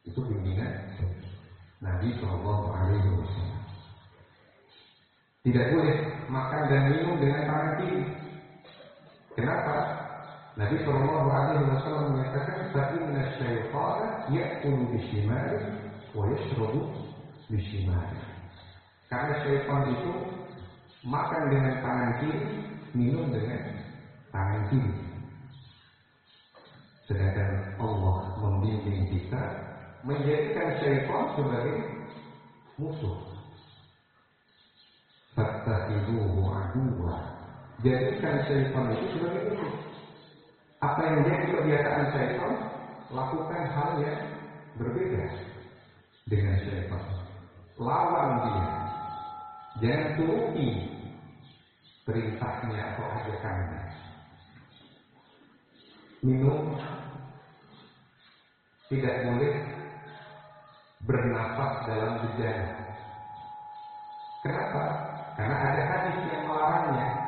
Itu bimbingan Nabi Shallallahu Alaihi Wasallam. Tidak boleh makan dan minum dengan tangan kiri. Kenapa? Nabi Shallallahu Alaihi Wasallam menyatakan, "Fa'inna syaitana ya'kulu bishimali wa yashrabu bishimali." Karena syaitan itu makan dengan tangan kiri, minum dengan tangan kiri. Sedangkan Allah membimbing kita menjadikan syaitan sebagai musuh. Fattakhiduhu aduwwa. Jadikan syaitan itu sebagai musuh. Apa yang menjadi kebiasaan syaitan, lakukan hal yang berbeda dengan syaitan. Lawan dia. Jangan turuti perintahnya atau ajakannya. Minum tidak boleh bernafas dalam bejana. Kenapa? Karena ada hadis yang melarangnya.